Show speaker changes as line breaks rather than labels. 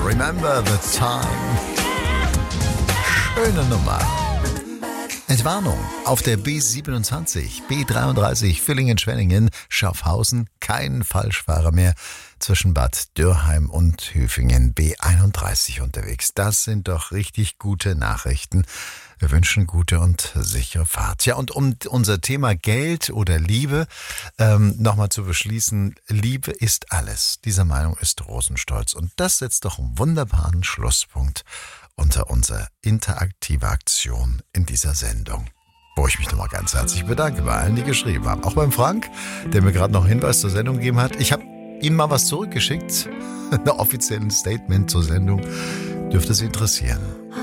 Remember the Time. Schöne Nummer. Entwarnung auf der B27, B33, Villingen-Schwenningen, Schaffhausen, kein Falschfahrer mehr zwischen Bad Dürrheim und Hüfingen, B31 unterwegs. Das sind doch richtig gute Nachrichten. Wir wünschen gute und sichere Fahrt. Ja, und um unser Thema Geld oder Liebe nochmal zu beschließen, Liebe ist alles. Diese Meinung ist Rosenstolz. Und das setzt doch einen wunderbaren Schlusspunkt unter unsere interaktive Aktion in dieser Sendung, wo ich mich nochmal ganz herzlich bedanke bei allen, die geschrieben haben. Auch beim Frank, der mir gerade noch einen Hinweis zur Sendung gegeben hat. Ich habe ihm mal was zurückgeschickt, ein offizielles Statement zur Sendung. Dürfte Sie interessieren.